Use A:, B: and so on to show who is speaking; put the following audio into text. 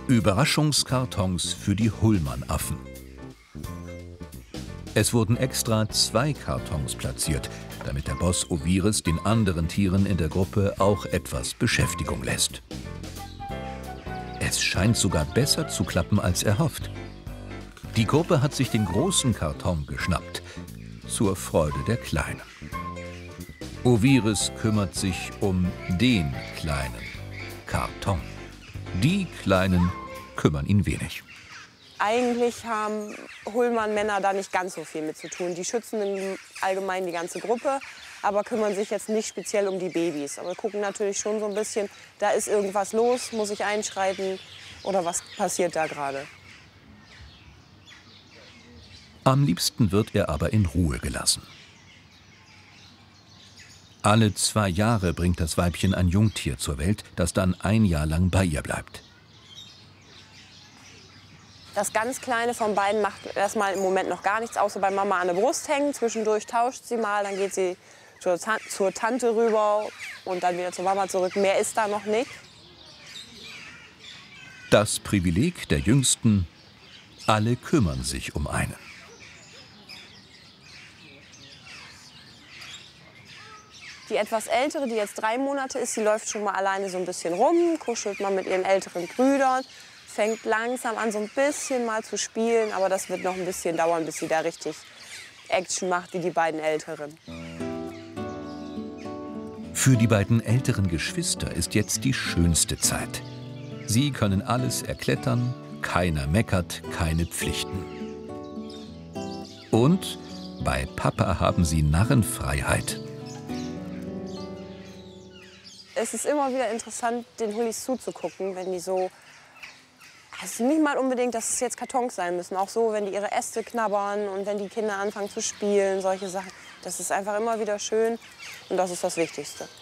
A: Überraschungskartons für die Hullmann-Affen. Es wurden extra 2 Kartons platziert, damit der Boss Oviris den anderen Tieren in der Gruppe auch etwas Beschäftigung lässt. Es scheint sogar besser zu klappen als erhofft. Die Gruppe hat sich den großen Karton geschnappt, zur Freude der Kleinen. Oviris kümmert sich um den kleinen Karton. Die Kleinen kümmern ihn wenig.
B: Eigentlich haben Hullmann-Männer da nicht ganz so viel mit zu tun. Die schützen im Allgemeinen die ganze Gruppe, aber kümmern sich jetzt nicht speziell um die Babys. Aber gucken natürlich schon so ein bisschen, da ist irgendwas los, muss ich einschreiten oder was passiert da gerade.
A: Am liebsten wird er aber in Ruhe gelassen. Alle 2 Jahre bringt das Weibchen ein Jungtier zur Welt, das dann 1 Jahr lang bei ihr bleibt.
B: Das ganz Kleine von beiden macht erstmal im Moment noch gar nichts, außer bei Mama an der Brust hängen. Zwischendurch tauscht sie mal, dann geht sie zur Tante rüber und dann wieder zur Mama zurück. Mehr ist da noch nicht.
A: Das Privileg der Jüngsten: alle kümmern sich um einen.
B: Die etwas ältere, die jetzt 3 Monate ist, die läuft schon mal alleine so ein bisschen rum, kuschelt mal mit ihren älteren Brüdern, fängt langsam an, so ein bisschen mal zu spielen. Aber das wird noch ein bisschen dauern, bis sie da richtig Action macht, wie die beiden Älteren.
A: Für die beiden älteren Geschwister ist jetzt die schönste Zeit. Sie können alles erklettern, keiner meckert, keine Pflichten. Und bei Papa haben sie Narrenfreiheit.
B: Es ist immer wieder interessant, den Hullis zuzugucken, wenn die so, also nicht mal unbedingt, dass es jetzt Kartons sein müssen, auch so, wenn die ihre Äste knabbern und wenn die Kinder anfangen zu spielen, solche Sachen. Das ist einfach immer wieder schön und das ist das Wichtigste.